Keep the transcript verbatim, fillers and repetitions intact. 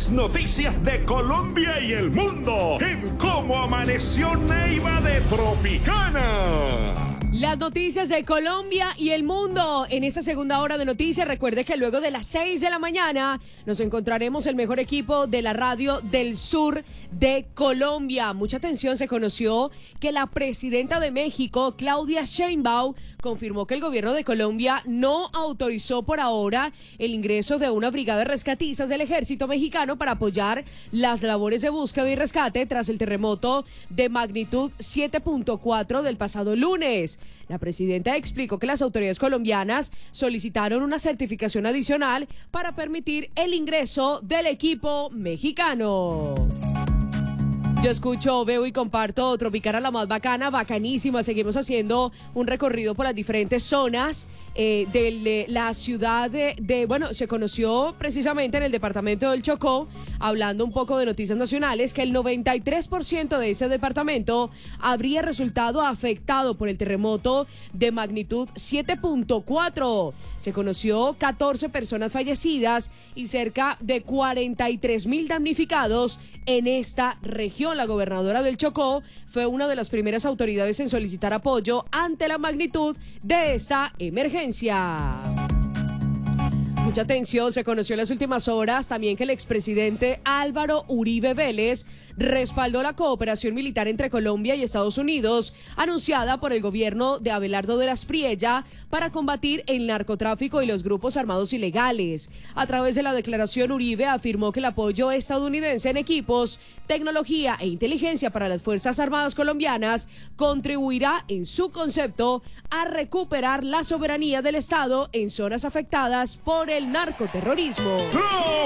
las noticias de Colombia y el mundo en Cómo Amaneció Neiva de Tropicana. Las noticias de Colombia y el mundo en esta segunda hora de noticias. Recuerde que luego de las seis de la mañana nos encontraremos el mejor equipo de la radio del sur de Colombia. Mucha atención, se conoció que la presidenta de México, Claudia Sheinbaum, confirmó que el gobierno de Colombia no autorizó por ahora el ingreso de una brigada de rescatistas del ejército mexicano para apoyar las labores de búsqueda y rescate tras el terremoto de magnitud siete punto cuatro del pasado lunes. La presidenta explicó que las autoridades colombianas solicitaron una certificación adicional para permitir el ingreso del equipo mexicano. Yo escucho, veo y comparto Tropicana, la más bacana, bacanísima. Seguimos haciendo un recorrido por las diferentes zonas eh, de, de la ciudad de, de, bueno, se conoció precisamente en el departamento del Chocó, hablando un poco de noticias nacionales, que el noventa y tres por ciento de ese departamento habría resultado afectado por el terremoto de magnitud siete punto cuatro. Se conoció catorce personas fallecidas y cerca de cuarenta y tres mil damnificados en esta región. La gobernadora del Chocó fue una de las primeras autoridades en solicitar apoyo ante la magnitud de esta emergencia. Mucha atención, se conoció en las últimas horas también que el expresidente Álvaro Uribe Vélez respaldó la cooperación militar entre Colombia y Estados Unidos, anunciada por el gobierno de Abelardo de las Priella para combatir el narcotráfico y los grupos armados ilegales. A través de la declaración, Uribe afirmó que el apoyo estadounidense en equipos, tecnología e inteligencia para las Fuerzas Armadas colombianas contribuirá, en su concepto, a recuperar la soberanía del Estado en zonas afectadas por el narcoterrorismo.